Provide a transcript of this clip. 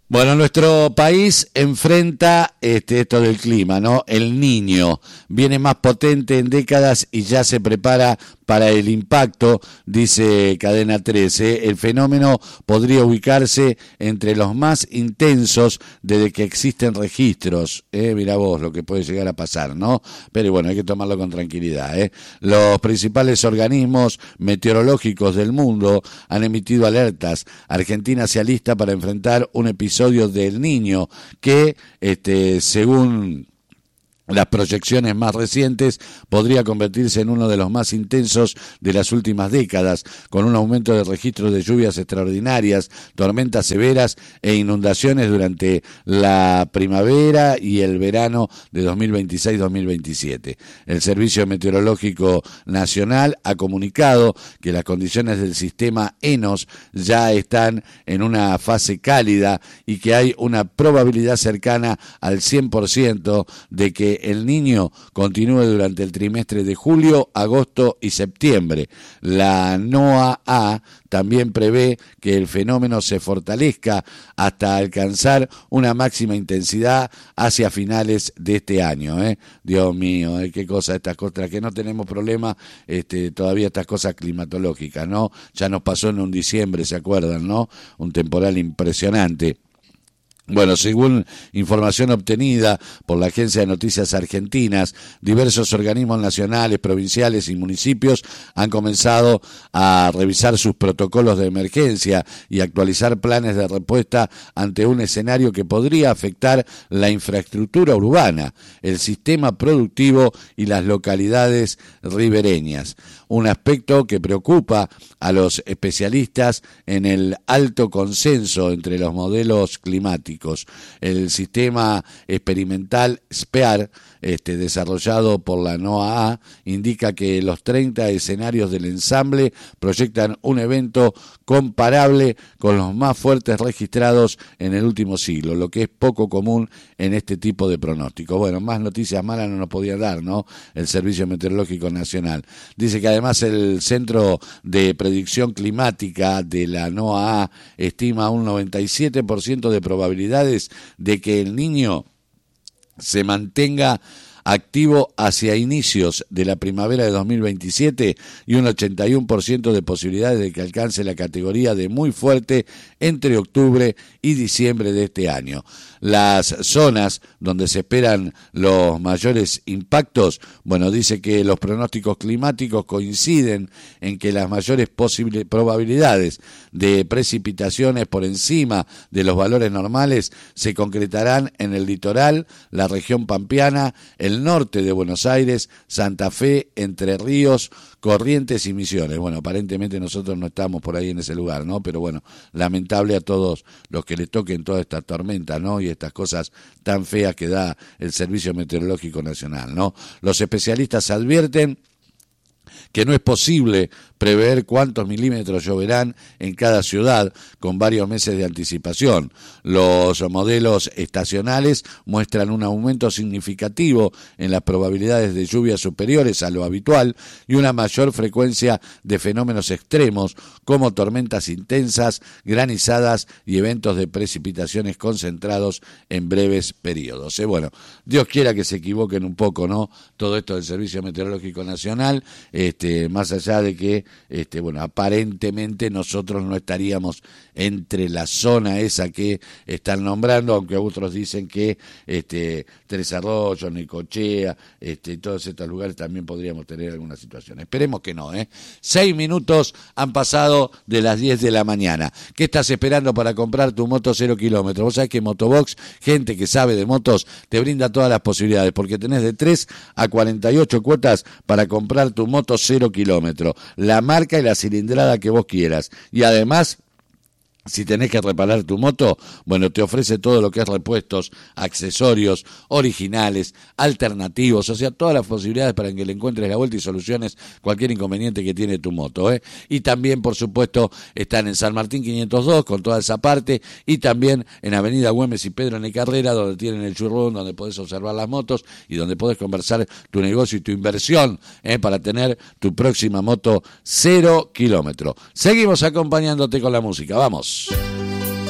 Bueno, nuestro país enfrenta esto del clima, ¿no? El Niño viene más potente en décadas y ya se prepara para el impacto, dice Cadena 13. El fenómeno podría ubicarse entre los más intensos desde que existen registros. Mirá vos lo que puede llegar a pasar, ¿no? Pero bueno, hay que tomarlo con tranquilidad. Los principales organismos meteorológicos del mundo han emitido alertas. Argentina se alista para enfrentar un episodio del Niño que, según las proyecciones más recientes, podría convertirse en uno de los más intensos de las últimas décadas, con un aumento de registros de lluvias extraordinarias, tormentas severas e inundaciones durante la primavera y el verano de 2026-2027. El Servicio Meteorológico Nacional ha comunicado que las condiciones del sistema ENOS ya están en una fase cálida y que hay una probabilidad cercana al 100% de que el Niño continúe durante el trimestre de julio, agosto y septiembre. La NOAA también prevé que el fenómeno se fortalezca hasta alcanzar una máxima intensidad hacia finales de este año. Dios mío, qué cosa estas cosas, que no tenemos problema todavía estas cosas climatológicas, ¿no? Ya nos pasó en un diciembre, ¿se acuerdan, no? Un temporal impresionante. Bueno, según información obtenida por la Agencia de Noticias Argentinas, diversos organismos nacionales, provinciales y municipios han comenzado a revisar sus protocolos de emergencia y actualizar planes de respuesta ante un escenario que podría afectar la infraestructura urbana, el sistema productivo y las localidades ribereñas. Un aspecto que preocupa a los especialistas en el alto consenso entre los modelos climáticos. El sistema experimental SPEAR, desarrollado por la NOAA, indica que los 30 escenarios del ensamble proyectan un evento comparable con los más fuertes registrados en el último siglo, lo que es poco común en este tipo de pronóstico. Bueno, más noticias malas no nos podía dar, ¿no? El Servicio Meteorológico Nacional. Dice que además el Centro de Predicción Climática de la NOAA estima un 97% de probabilidades de que el Niño se mantenga activo hacia inicios de la primavera de 2027 y un 81% de posibilidades de que alcance la categoría de muy fuerte entre octubre y diciembre de este año. Las zonas donde se esperan los mayores impactos, bueno, dice que los pronósticos climáticos coinciden en que las mayores probabilidades de precipitaciones por encima de los valores normales se concretarán en el litoral, la región pampeana, el norte de Buenos Aires, Santa Fe, Entre Ríos, Corrientes y Misiones. Bueno, aparentemente nosotros no estamos por ahí en ese lugar, ¿no? Pero bueno, lamentable a todos los que les toquen toda esta tormenta, ¿no? Y estas cosas tan feas que da el Servicio Meteorológico Nacional, ¿no? Los especialistas advierten que no es posible prever cuántos milímetros lloverán en cada ciudad con varios meses de anticipación. Los modelos estacionales muestran un aumento significativo en las probabilidades de lluvias superiores a lo habitual y una mayor frecuencia de fenómenos extremos como tormentas intensas, granizadas y eventos de precipitaciones concentrados en breves periodos. Bueno, Dios quiera que se equivoquen un poco, ¿no? Todo esto del Servicio Meteorológico Nacional, más allá de que, bueno, aparentemente nosotros no estaríamos entre la zona esa que están nombrando, aunque otros dicen que Tres Arroyos, Necochea, todos estos lugares también podríamos tener alguna situación. Esperemos que no, 6 minutos han pasado de las 10 de la mañana. ¿Qué estás esperando para comprar tu moto 0 kilómetros? Vos sabés que Motobox, gente que sabe de motos, te brinda todas las posibilidades, porque tenés de 3 a 48 cuotas para comprar tu moto 0 kilómetros, la marca y la cilindrada que vos quieras. Y además, si tenés que reparar tu moto, bueno, te ofrece todo lo que es repuestos, accesorios, originales, alternativos, o sea, todas las posibilidades para que le encuentres la vuelta y soluciones cualquier inconveniente que tiene tu moto, Y también, por supuesto, están en San Martín 502, con toda esa parte, y también en Avenida Güemes y Pedro N. Carrera, donde tienen el showroom, donde podés observar las motos y donde podés conversar tu negocio y tu inversión, para tener tu próxima moto 0 kilómetros. Seguimos acompañándote con la música, vamos.